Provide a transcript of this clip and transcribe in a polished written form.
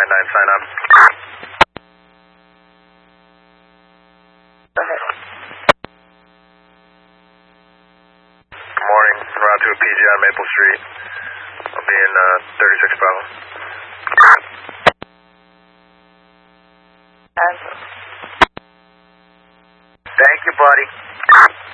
sign up. Go ahead. Good morning. Route to a PG on Maple Street. I'll be in 36 Bravo. And Thank you, buddy.